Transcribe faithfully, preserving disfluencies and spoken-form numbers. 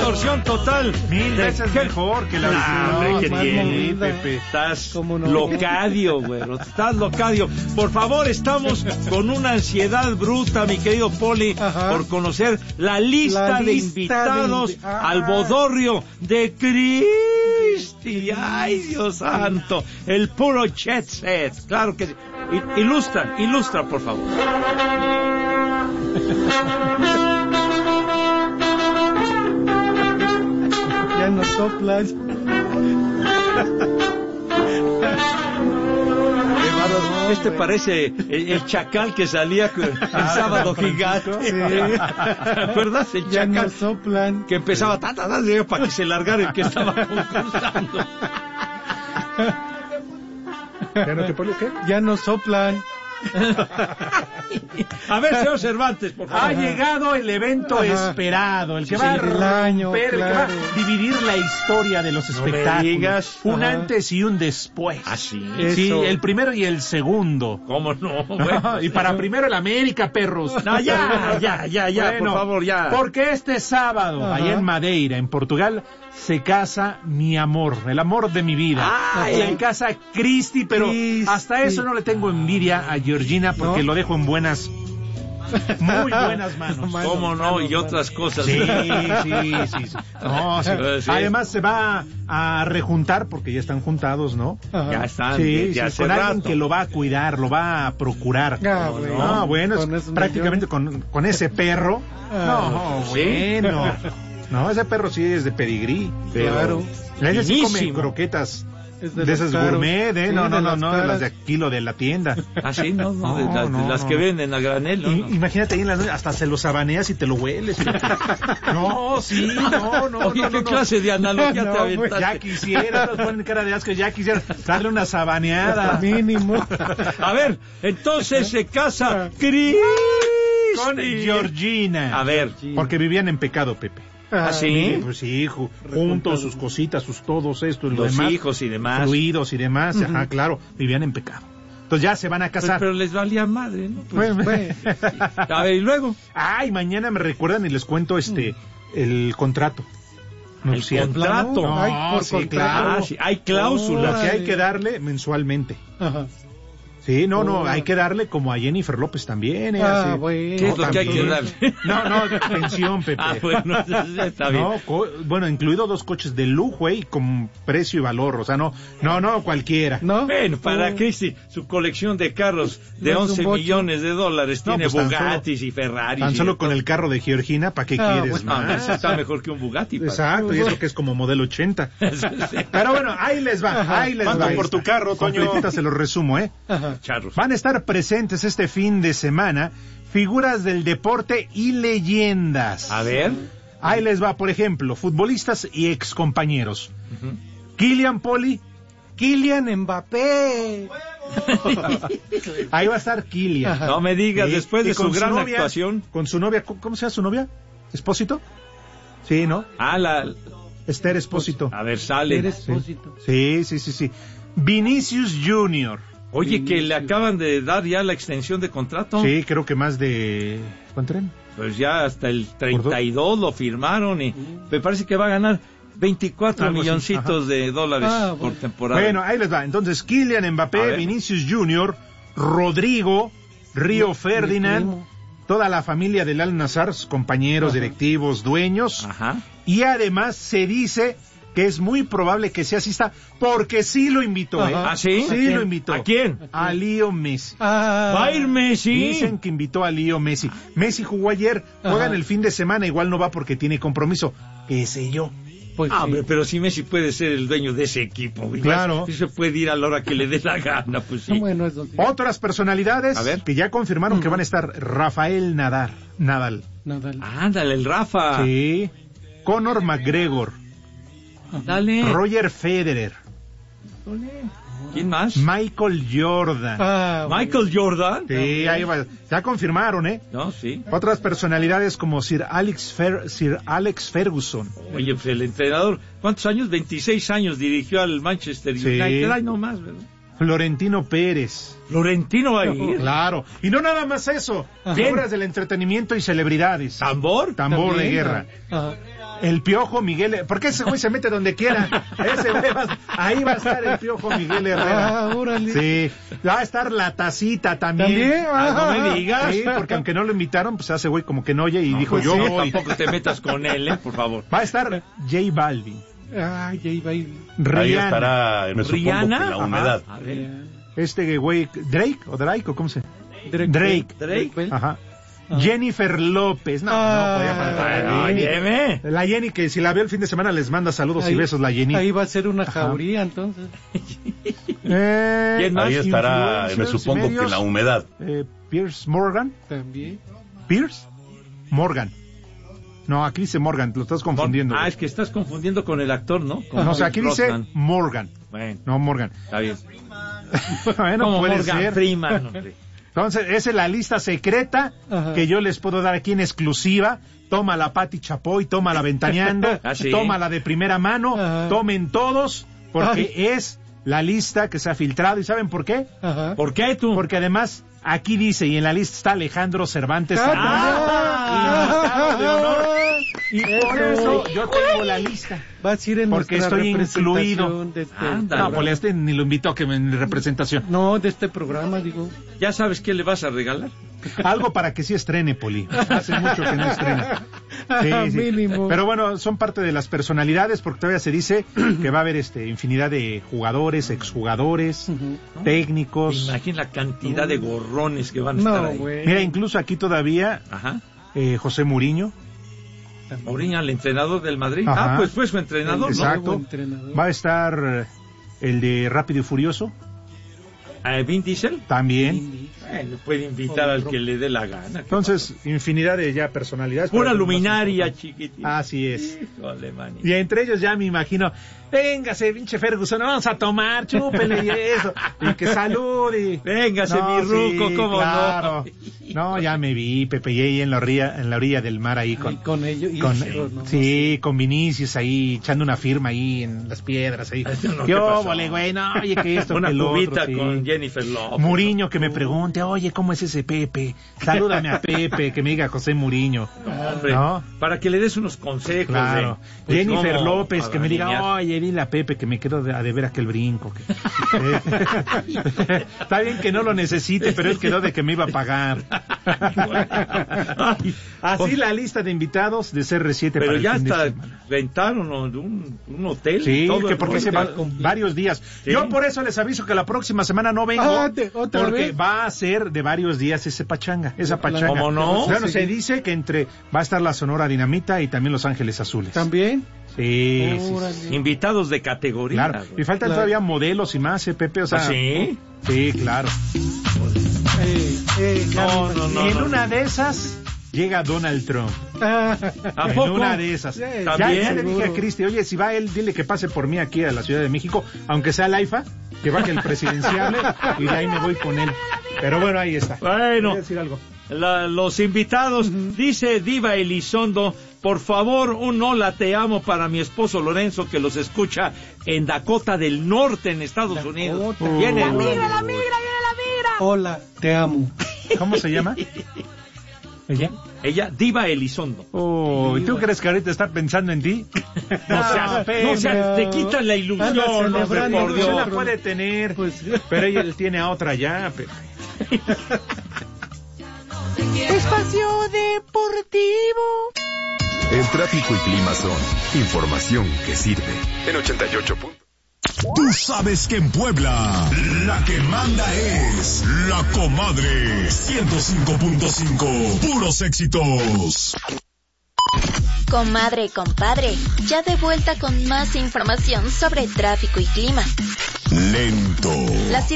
distorsión total. Mil de... veces ¿Qué? mejor que la No, original. hombre, No, que tiene, movida. Pepe. Estás ¿Cómo no? locadio, güey. Estás locadio. Por favor, estamos con una ansiedad bruta, mi querido Poli, Ajá. por conocer la lista, La de lista invitados de- ah. al bodorrio de Cristi. Ay, Dios santo. El puro jet set. Claro que sí. I- Ilustra, ilustra, por favor. Ya no soplas. Este parece el, el chacal que salía con el sábado gigante. Sí. ¿Te acuerdas? El Ya no chacal soplan. que empezaba ta, ta, ta, para que se largara el que estaba concursando. ¿Ya no te pone qué? Ya no soplan. A ver, señor Cervantes, por favor. Ha llegado el evento Ajá. esperado, el que Sí, va a del año, romper, el que va claro. a dividir la historia de los No me espectáculos. digas. Un Ajá. antes y un después. ¿Ah, sí? Sí, Eso. el primero y el segundo. ¿Cómo no? Bueno, Y para primero el América, perros. no, ya, ya, ya, ya, Bueno, por favor, ya. Porque este sábado, Ajá. allá en Madeira, en Portugal, se casa mi amor, el amor de mi vida. Ay. Se casa Cristi, pero Cristi. hasta eso no le tengo envidia a Georgina porque ¿No? lo dejo en buenas, muy buenas manos. Manos, ¿Cómo no? manos, Y otras cosas. Sí, sí, sí, sí. No, sí. Eh, sí. Además se va a rejuntar porque ya están juntados, ¿no? Ajá. Ya están, Sí, de, de sí, hace con alguien rato. que lo va a cuidar, lo va a procurar. Ah, No, bueno. bueno, es Con esos prácticamente con, con ese perro. Ah, no, ¿sí? bueno. No, ese perro sí es de pedigrí. Pero Claro. ese sí come Finísimo. croquetas Es de, de esas los caros. gourmet, ¿eh? Sí, no, no, de no, las no, de las caras. de kilo de la tienda. Ah, sí, no, no, de No, las, de no, las no. que venden a granel, ¿no? I- no. Imagínate ahí en la noche, hasta se lo sabaneas y te lo hueles. No, sí, no, no. Oye, no, ¿qué no, no. clase de analogía No, te pues, aventaste? Ya quisiera, nos ponen cara de asco, ya quisiera darle una sabaneada. Mínimo. A ver, entonces se casa Cristi. Con Georgina. A ver. Porque vivían en pecado, Pepe. ¿Ah, sí? Pues sí, ju- juntos, sus cositas, sus todos esto y lo Los demás. hijos y demás. Fluidos y demás, ajá, claro, vivían en pecado. Entonces ya se van a Pues, casar. pero les valía madre, ¿no? Pues, Bueno, Bueno. a ver, y luego. Ay, mañana me recuerdan y les cuento este el contrato. El contrato. No, Ay, por sí, contrato. claro. Ah, sí, hay cláusulas. Lo que hay que darle mensualmente. Ajá. Sí, no, no, Oh. hay que darle como a Jennifer López también. ¿eh? Ah, Así. bueno. ¿Qué es lo que hay que también. darle? No, no, pensión, Pepe. Ah, bueno, está bien. No, co- bueno, incluido dos coches de lujo, ¿eh? Y con precio y valor, o sea, no, no, no, cualquiera. ¿No? Bueno, para Oh. Cristi, su colección de carros de No es un once bocho. millones de dólares, No, tiene pues, tan Bugattis y Ferraris. Tan y solo de con todo. el carro de Georgina, ¿para qué Ah, quieres No, más? ese está mejor que un Bugatti. padre. Exacto, y eso que es como modelo ochenta. Pero bueno, ahí les va, Ajá. ahí les ¿Cuánto va. por tu carro, Toño? Completita se los resumo, ¿eh? Ajá. Charros. Van a estar presentes este fin de semana figuras del deporte y leyendas. A ver. Ahí les va, por ejemplo, futbolistas y excompañeros. Kylian Poli, Kylian Mbappé. ahí va a estar Kylian. Ajá. No me digas, Sí, después y de su con gran novia- actuación. Con su novia, ¿cómo cómo se llama su novia? ¿Espósito? Sí, ¿no? Ah, la. Esther Espósito. A ver, sale. Eres Pósito. Sí, sí, sí, sí. Vinicius Junior. Oye, que le acaban de dar ya la extensión de contrato. Sí, creo que más de... ¿Cuánto eran? Pues ya hasta el treinta y dos lo firmaron y me parece que va a ganar veinticuatro Algo así, milloncitos ajá. de dólares Ah, por bueno. temporada. Bueno, ahí les va. Entonces, Kylian A Mbappé, ver. Vinicius Junior, Rodrigo, Río Mi Ferdinand, primo. toda la familia del Al Nassr, sus compañeros, Ajá. directivos, dueños. Ajá. Y además se dice que es muy probable que sea asista porque sí lo invitó, ¿eh? Ajá. ¿Ah, sí? Sí ¿A quién? lo invitó. ¿A quién? A Leo Messi. Ah. Va a ir Messi. Dicen que invitó a Leo Messi. Messi jugó ayer, juegan Ajá. el fin de semana, igual no va porque tiene compromiso. ¿Qué sé yo? Pues Ah, sí. hombre, pero si Messi puede ser el dueño de ese equipo, güey. Claro. Si se puede ir a la hora que le dé la gana, pues sí. Bueno, eso sí. Otras personalidades A ver. que ya confirmaron que van a estar Rafael Nadal. Nadal. Nadal. Ándale, el Rafa. Sí. Conor McGregor. Dale. Roger Federer. ¿Quién más? Michael Jordan. Ah, Michael Jordan. Sí, ahí va. Ya confirmaron, ¿eh? No, sí. Otras personalidades como Sir Alex, Fer- Sir Alex Ferguson. Oye, pues el entrenador, ¿cuántos años? veintiséis años dirigió al Manchester Sí. United. Ay, no más, ¿verdad? Florentino Pérez. Florentino va a ir. Claro. Y no nada más eso. Ajá. Figuras del entretenimiento y celebridades. ¿Tambor? Tambor de También, guerra. Ajá. El Piojo Miguel, porque ese güey se mete donde quiera. Ese güey va, ahí va a estar el Piojo Miguel Herrera. Ah, órale. Sí, va a estar la Tacita también. ¿También? Ah, no me Ah, digas. Sí, porque aunque no lo invitaron, pues ese güey como que no oye y No, dijo pues yo sí, voy. tampoco te metas con él, ¿eh? Por favor. Va a estar J Balvin, Ay, ahí va a ir. Ahí Rihanna, estará, me supongo Rihanna, que la ajá. humedad. A ver. este güey Drake o Drake o cómo se. Drake. Drake. Drake. Ajá. Ah. Jennifer López. No, Ah, no podía faltar. Bueno, Jenny. óyeme. La Jenny que si la veo el fin de semana les manda saludos Ahí- y besos la Jenny. Ahí va a ser una Ajá. jauría, entonces. Eh, ¿Quién más? Ahí estará, me influencers, supongo que medios. la humedad. Eh, Pierce Morgan. También. Pierce Morgan. No, aquí dice Morgan, lo estás confundiendo. Ah, es que estás confundiendo con el actor, ¿no? Con No, o sea, aquí dice Brosnan. Morgan. Bueno, No, Morgan. está bien. Bueno, Como puede Morgan ser. Freeman, hombre. Entonces, esa es la lista secreta Ajá. que yo les puedo dar aquí en exclusiva. Toma la Pati Chapoy, toma la Ventaneando, Ah, sí. toma la de primera mano, Ajá. tomen todos, porque es la lista que se ha filtrado. ¿Y saben por qué? Ajá. ¿Por qué tú? Porque además aquí dice, y en la lista está Alejandro Cervantes. Ah, invitado de honor. ah, Y por eso yo tengo la lista. Vas a ir en Porque nuestra estoy representación incluido. de este Ándale. No, programa. pues este ni lo invitó a que me en representación. No, de este programa, digo. ¿Ya sabes qué le vas a regalar? Algo para que sí estrene, Poli. Hace mucho que no estrena. Sí, sí. Mínimo. Pero bueno, son parte de las personalidades, porque todavía se dice que va a haber este infinidad de jugadores, exjugadores, Ujú. técnicos. Imagina la cantidad de gorrones que van a estar No, ahí. güey. Mira, incluso aquí todavía Ajá. eh, José Mourinho. Mourinho, el entrenador del Madrid. Ajá. Ah, pues fue su entrenador, Exacto. ¿no? Nuevo entrenador. Va a estar eh, el de Rápido y Furioso, Eh, Vin Diesel. también. Indy. Bueno, puede invitar al que le dé la gana. Entonces, infinidad de ya personalidades. Pura Pero- luminaria, chiquitín. Así es. Híjole, manito. Y entre ellos ya me imagino, véngase, pinche Ferguson, vamos a tomar, chúpele y eso, y que salud y... Véngase, mi ruco, ¿cómo claro. no? No, ya me vi, Pepe, y ahí en la orilla, en la orilla del mar ahí con... Ahí con ellos. y con- ellos, ¿no? sí, con Vinicius ahí, echando una firma ahí en las piedras ahí. Eso no, ¿Qué ¿qué pasó? óvole, güey? No, oye, que esto, Una que lo cubita otro, sí. con Jennifer López. Muriño que me pregunte, oye, ¿cómo es ese Pepe? Salúdame a Pepe, que me diga José Muriño. Hombre, ¿No? para que le des unos consejos. Claro. de, pues, Jennifer cómo López, que me diga, alinear. oye, dile a Pepe que me quedo de, a deber aquel brinco. que- Eh, Está bien que no lo necesite, pero él quedó de que me iba a pagar. Ay, Así la lista de invitados de C R siete pero para el ya fin de hasta semana. rentaron ¿no? un, un hotel. Sí, todo que el porque se rollo. va varios días. Sí. Yo por eso les aviso que la próxima semana no vengo. Ah, ¿de- otra porque vez? va a ser de varios días ese pachanga, esa pachanga. ¿Cómo no? Bueno, se dice que entre va a estar la Sonora Dinamita y también Los Ángeles Azules. ¿También? Sí, sí, sí. Órale. Invitados de categoría. Claro. güey. Y faltan Claro. todavía modelos y más, ¿eh, Pepe? O sea, ¿Ah, sí? Sí, claro. Eh, eh, ya No, me no, no. y en una de esas llega Donald Trump. imagino. ¿A en poco? una de esas. Sí, Ya, ¿también? ya le dije a Seguro. Cristi, oye, si va él, dile que pase por mí aquí a la Ciudad de México, aunque sea la IFA, que baje el presidenciable y de ahí me voy con él. Pero bueno, ahí está. Bueno. Voy a decir algo. La- los invitados, dice Diva Elizondo, por favor, un hola te amo para mi esposo Lorenzo que los escucha en Dakota del Norte, en Estados Unidos. Viene La migra, la Hola, te amo. ¿Cómo se llama? ¿Ella? Ella, Diva Elizondo. Oh, ¿y tú crees que ahorita está pensando en ti? No seas, no seas, te quitan la ilusión, Anda hombre, celebrando, por Se Dios. la puede tener, Pues- pero ella él tiene a otra ya. Pepe. Espacio Deportivo. El tráfico y clima son información que sirve. En ochenta y ocho puntos. Tú sabes que en Puebla la que manda es la comadre. ciento cinco punto cinco, puros éxitos. Comadre y compadre, ya de vuelta con más información sobre tráfico y clima. Lento. Las